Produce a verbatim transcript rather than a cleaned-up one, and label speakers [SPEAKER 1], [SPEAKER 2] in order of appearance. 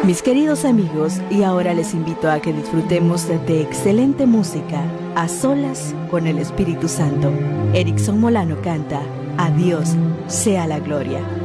[SPEAKER 1] Mis queridos amigos, y ahora les invito a que disfrutemos de excelente música, a solas con el Espíritu Santo. Erickson Molano canta, A Dios sea la gloria.